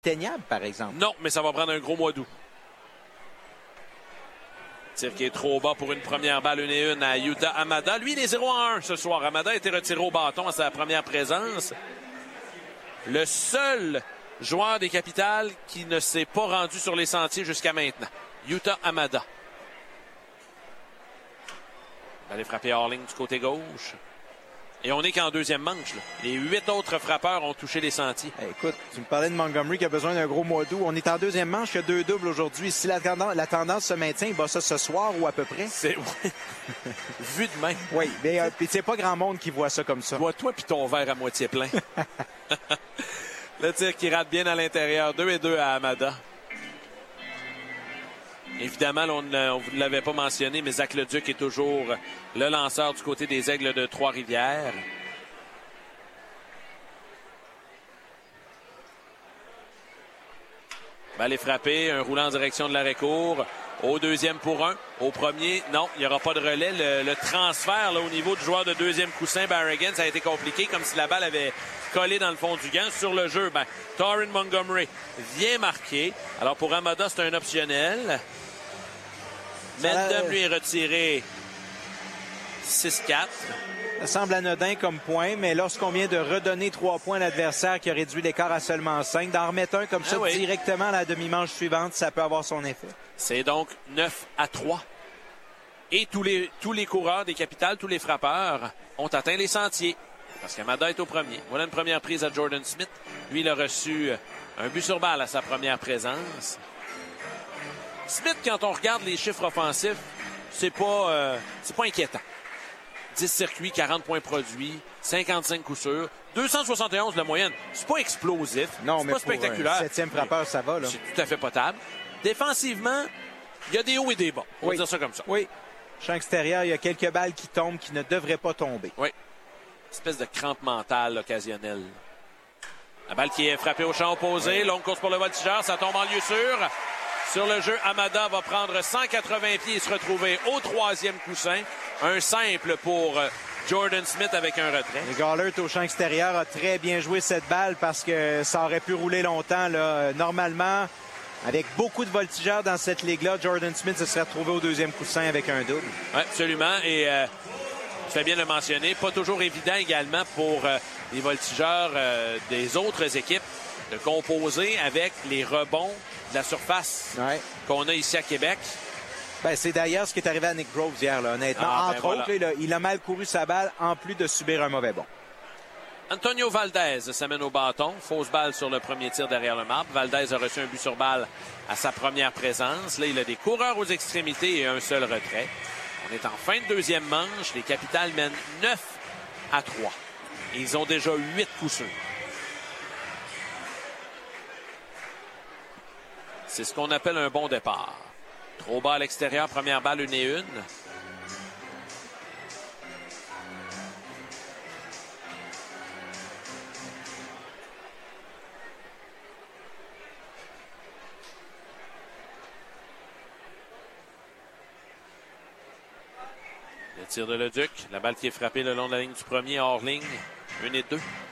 atteignable, par exemple. Non, mais ça va prendre un gros mois d'août. Tir qui est trop bas pour une première balle, 1-1 à Yuta Hamada. Lui, il est 0-1 ce soir. Hamada a été retiré au bâton à sa première présence. Le seul joueur des Capitals qui ne s'est pas rendu sur les sentiers jusqu'à maintenant. Yuta Hamada. Il va aller frapper hors ligne du côté gauche. Et on n'est qu'en deuxième manche, là. Les 8 autres frappeurs ont touché les sentiers. Hey, écoute, tu me parlais de Montgomery qui a besoin d'un gros mois d'août. On est en deuxième manche, il y a 2 doubles aujourd'hui. Si la tendance se maintient, il bat ça ce soir ou à peu près. C'est vu de même. Oui, mais c'est pas grand monde qui voit ça comme ça. Toi puis ton verre à moitié plein. Le tir qui rate bien à l'intérieur. 2-2 à Hamada. Évidemment, on ne vous l'avait pas mentionné, mais Zach Leduc est toujours le lanceur du côté des Aigles de Trois-Rivières. Balle est frappée, un roulant en direction de l'arrêt-court. Au deuxième pour 1. Au premier, non, il n'y aura pas de relais. Le transfert là, au niveau du joueur de deuxième coussin, Barragan, ça a été compliqué, comme si la balle avait collé dans le fond du gant. Sur le jeu, Torrin Montgomery vient marquer. Alors pour Hamada, c'est un optionnel. Mendham, lui, est retiré 6-4. Ça semble anodin comme point, mais lorsqu'on vient de redonner 3 points à l'adversaire qui a réduit l'écart à seulement 5, d'en remettre un comme ça directement à la demi-manche suivante, ça peut avoir son effet. C'est donc 9-3. Et tous les coureurs des Capitals, tous les frappeurs ont atteint les sentiers. Parce qu'Hamada est au premier. Voilà une première prise à Jordan Smith. Lui, il a reçu un but sur balle à sa première présence. Smith, quand on regarde les chiffres offensifs, c'est pas inquiétant. 10 circuits, 40 points produits, 55 coups sûrs, 271 la moyenne. C'est pas explosif, non, c'est mais pas spectaculaire. 7e frappeur, ça va, là. C'est tout à fait potable. Défensivement, il y a des hauts et des bas. On va dire ça comme ça. Oui. Champ extérieur, il y a quelques balles qui tombent qui ne devraient pas tomber. Oui. Espèce de crampe mentale occasionnelle. La balle qui est frappée au champ opposé. Oui. Longue course pour le voltigeur. Ça tombe en lieu sûr. Sur le jeu, Hamada va prendre 180 pieds et se retrouver au 3e coussin. Un simple pour Jordan Smith avec un retrait. Et Gallert au champ extérieur a très bien joué cette balle parce que ça aurait pu rouler longtemps, là. Normalement, avec beaucoup de voltigeurs dans cette ligue-là, Jordan Smith se serait retrouvé au 2e coussin avec un double. Oui, absolument. Et tu fais bien le mentionner. Pas toujours évident également pour les voltigeurs des autres équipes de composer avec les rebonds de la surface qu'on a ici à Québec. C'est d'ailleurs ce qui est arrivé à Nick Groves hier, là, honnêtement. Entre autres, là, il a mal couru sa balle en plus de subir un mauvais bond. Antonio Valdez s'amène au bâton. Fausse balle sur le premier tir derrière le marbre. Valdez a reçu un but sur balle à sa première présence. Là, il a des coureurs aux extrémités et un seul retrait. On est en fin de deuxième manche. Les Capitals mènent 9-3. Ils ont déjà 8 coups sûrs. C'est ce qu'on appelle un bon départ. Trop bas à l'extérieur, première balle, 1-1. Le tir de Leduc, la balle qui est frappée le long de la ligne du premier, hors ligne, 1-2.